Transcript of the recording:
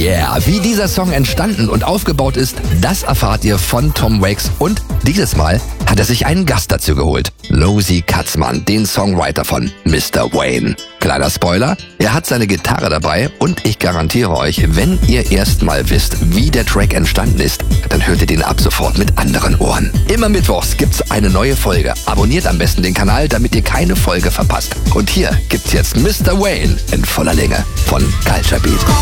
Yeah, wie dieser Song entstanden und aufgebaut ist, das erfahrt ihr von Tom Waits und dieses Mal hat er sich einen Gast dazu geholt. Nosy Katzmann, den Songwriter von Mr. Wayne. Kleiner Spoiler, er hat seine Gitarre dabei und ich garantiere euch, wenn ihr erst mal wisst, wie der Track entstanden ist, dann hört ihr den ab sofort mit anderen Ohren. Immer mittwochs gibt's eine neue Folge. Abonniert am besten den Kanal, damit ihr keine Folge verpasst. Und hier gibt's jetzt Mr. Wayne in voller Länge von Culture Beat.